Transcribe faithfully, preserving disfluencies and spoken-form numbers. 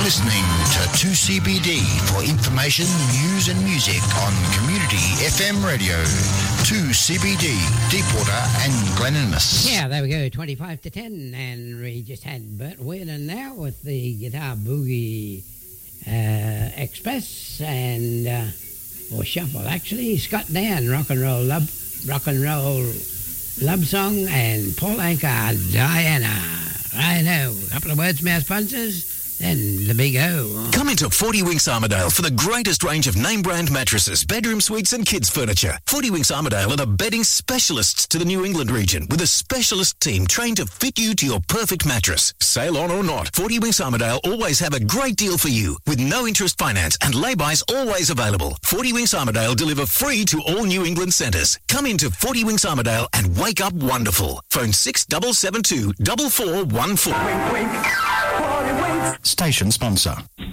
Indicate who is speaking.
Speaker 1: listening to two C B D for information, news and music on Community F M Radio. two C B D, Deepwater and Glen Innes.
Speaker 2: Yeah, there we go, twenty-five to ten, and we just had Bert Weirden now with the Guitar Boogie uh, Express and, uh, or Shuffle actually, Scott Dan, Rock and Roll Love, Rock and Roll Love Song, and Paul Anka, Diana. I know, a couple of words, mouse punches. Then the big O.
Speaker 3: Come into Forty Winks Armidale for the greatest range of name-brand mattresses, bedroom suites and kids' furniture. Forty Winks Armidale are the bedding specialists to the New England region with a specialist team trained to fit you to your perfect mattress. Sale on or not, Forty Winks Armidale always have a great deal for you with no interest finance and lay-bys always available. Forty Winks Armidale deliver free to all New England centres. Come into Forty Winks Armidale and wake up wonderful. Phone six seven seven two, four four one four.
Speaker 4: Wink, wink. Forty Winks.
Speaker 1: Station sponsor.